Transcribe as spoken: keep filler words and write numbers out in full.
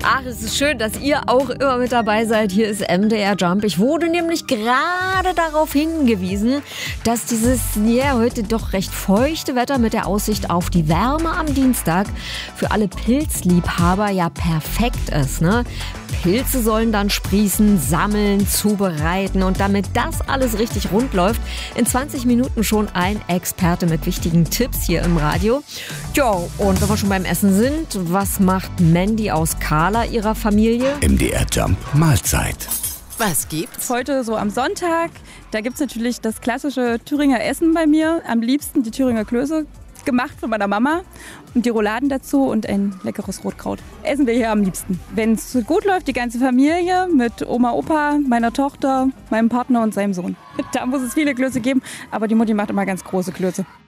Ach, es ist schön, dass ihr auch immer mit dabei seid. Hier ist M D R Jump. Ich wurde nämlich gerade darauf hingewiesen, dass dieses ja, heute doch recht feuchte Wetter mit der Aussicht auf die Wärme am Dienstag für alle Pilzliebhaber ja perfekt ist, ne? Pilze sollen dann sprießen, sammeln, zubereiten und damit das alles richtig rund läuft, in zwanzig Minuten schon ein Experte mit wichtigen Tipps hier im Radio. Ja, und wenn wir schon beim Essen sind, was macht Mandy aus Carla ihrer Familie? M D R Jump Mahlzeit. Was gibt's? Heute so am Sonntag, da gibt's natürlich das klassische Thüringer Essen bei mir. Am liebsten die Thüringer Klöße, gemacht von meiner Mama und die Rouladen dazu und ein leckeres Rotkraut. Essen wir hier am liebsten. Wenn es gut läuft, die ganze Familie mit Oma, Opa, meiner Tochter, meinem Partner und seinem Sohn. Da muss es viele Klöße geben, aber die Mutti macht immer ganz große Klöße.